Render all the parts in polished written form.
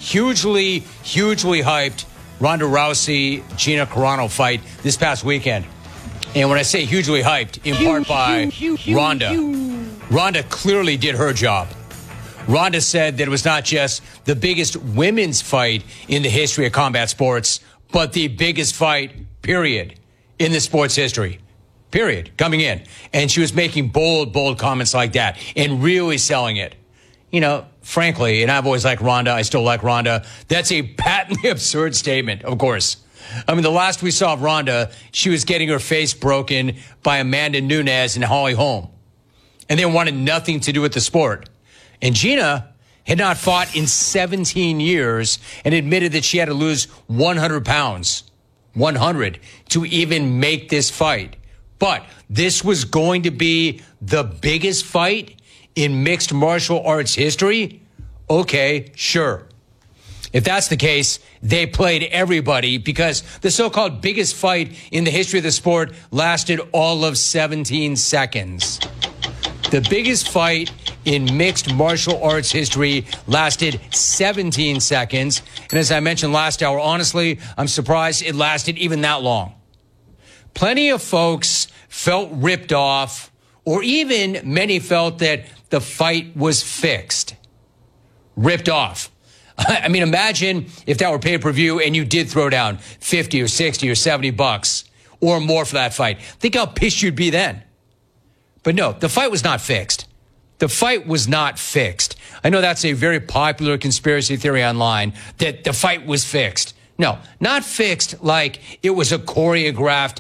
hugely hyped Ronda Rousey, Gina Carano fight this past weekend. And when I say hugely hyped, in part by Ronda, Ronda clearly did her job. Ronda said that it was not just the biggest women's fight in the history of combat sports, but the biggest fight, period, in the sports history. Period. Coming in. And she was making bold comments like that and really selling it. You know, frankly, and I've always liked Ronda, I still like Ronda, that's a patently absurd statement, of course. I mean, the last we saw of Ronda, she was getting her face broken by Amanda Nunes and Holly Holm. And they wanted nothing to do with the sport. And Gina had not fought in 17 years and admitted that she had to lose 100 pounds, 100, to even make this fight. But this was going to be the biggest fight in mixed martial arts history? Okay, sure. If that's the case, they played everybody because the so-called biggest fight in the history of the sport lasted all of 17 seconds. The biggest fight in mixed martial arts history lasted 17 seconds. And as I mentioned last hour, honestly, I'm surprised it lasted even that long. Plenty of folks felt ripped off, or even many felt that the fight was fixed. Ripped off. I mean, imagine if that were pay-per-view and you did throw down 50 or 60 or 70 bucks or more for that fight. Think how pissed you'd be then. But no, the fight was not fixed. The fight was not fixed. I know that's a very popular conspiracy theory online, that the fight was fixed. No, not fixed like it was a choreographed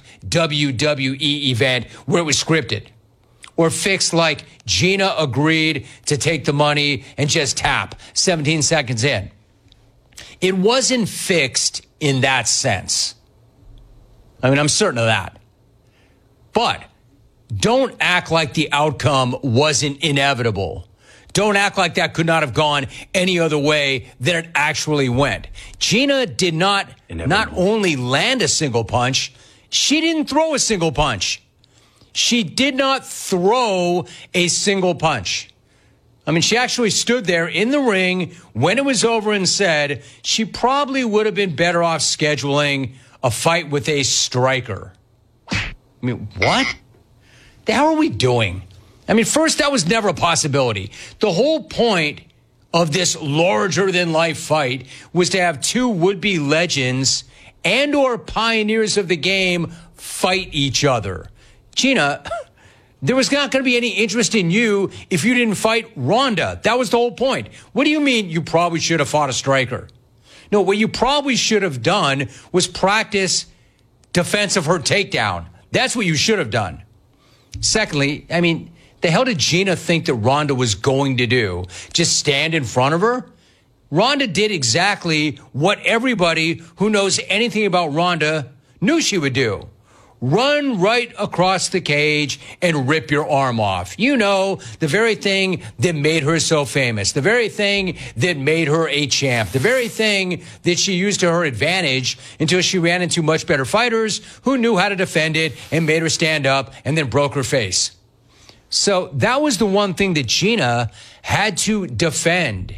WWE event where it was scripted. Or fixed like Gina agreed to take the money and just tap 17 seconds in. It wasn't fixed in that sense. I mean, I'm certain of that. But don't act like the outcome wasn't inevitable. Don't act like that could not have gone any other way than it actually went. Gina did not only land a single punch, she didn't throw a single punch. She did not throw a single punch. I mean, she actually stood there in the ring when it was over and said she probably would have been better off scheduling a fight with a striker. I mean, what the hell are we doing? I mean, first, that was never a possibility. The whole point of this larger-than-life fight was to have two would-be legends and or pioneers of the game fight each other. Gina, there was not going to be any interest in you if you didn't fight Ronda. That was the whole point. What do you mean you probably should have fought a striker? No, what you probably should have done was practice defense of her takedown. That's what you should have done. Secondly, I mean, the hell did Gina think that Ronda was going to do? Just stand in front of her? Ronda did exactly what everybody who knows anything about Ronda knew she would do. Run right across the cage and rip your arm off. You know, the very thing that made her so famous, the very thing that made her a champ, the very thing that she used to her advantage until she ran into much better fighters who knew how to defend it and made her stand up and then broke her face. So that was the one thing that Gina had to defend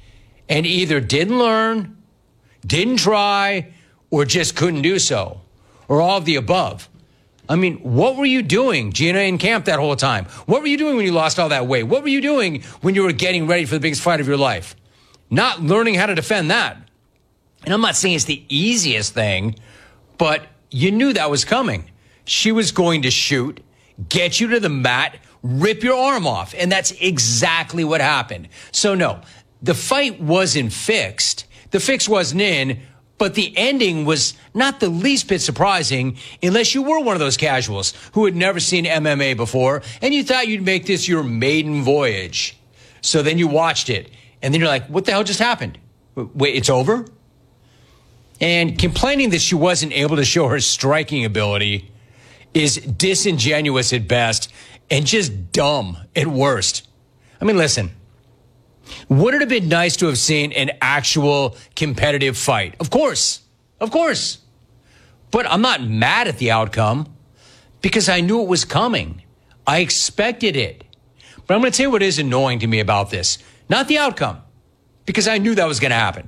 and either didn't learn, didn't try, or just couldn't do so, or all of the above. I mean, what were you doing, Gina, in camp that whole time? What were you doing when you lost all that weight? What were you doing when you were getting ready for the biggest fight of your life? Not learning how to defend that. And I'm not saying it's the easiest thing, but you knew that was coming. She was going to shoot, get you to the mat, rip your arm off. And that's exactly what happened. So no, the fight wasn't fixed. The fix wasn't in. But the ending was not the least bit surprising unless you were one of those casuals who had never seen MMA before and you thought you'd make this your maiden voyage. So then you watched it and then you're like, what the hell just happened? Wait, it's over? And complaining that she wasn't able to show her striking ability is disingenuous at best and just dumb at worst. I mean, listen. Would it have been nice to have seen an actual competitive fight? Of course. Of course. But I'm not mad at the outcome because I knew it was coming. I expected it. But I'm going to tell you what is annoying to me about this. Not the outcome, because I knew that was going to happen.